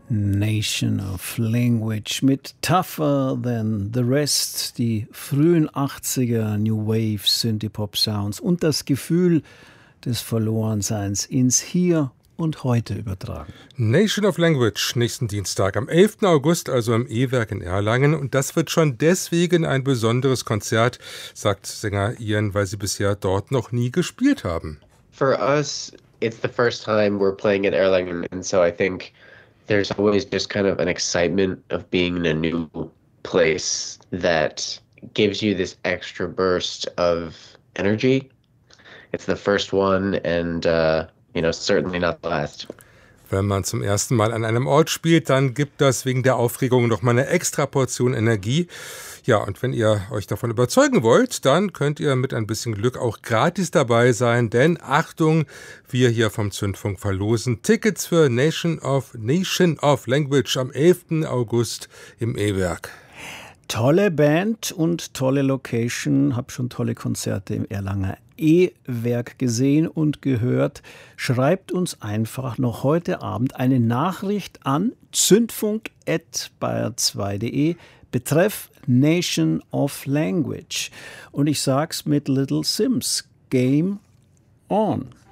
Nation of Language mit Tougher Than the Rest, die frühen 80er New Wave Synthie-Pop Sounds und das Gefühl des Verlorenseins ins Hier und Heute übertragen. Nation of Language nächsten Dienstag am 11. August, also im E-Werk in Erlangen. Und das wird schon deswegen ein besonderes Konzert, sagt Sänger Ian, weil sie bisher dort noch nie gespielt haben. For us, it's the first time we're playing in Erlangen, and so I think there's always just kind of an excitement of being in a new place that gives you this extra burst of energy. It's the first one and, certainly not the last. Wenn man zum ersten Mal an einem Ort spielt, dann gibt das wegen der Aufregung noch mal eine extra Portion Energie. Ja, und wenn ihr euch davon überzeugen wollt, dann könnt ihr mit ein bisschen Glück auch gratis dabei sein, denn Achtung, wir hier vom Zündfunk verlosen Tickets für Nation of Language am 11. August im E-Werk. Tolle Band und tolle Location. Hab schon tolle Konzerte im Erlanger E-Werk gesehen und gehört. Schreibt uns einfach noch heute Abend eine Nachricht an zündfunk@bayern2.de betreff Nation of Language. Und ich sag's mit Little Sims. Game on.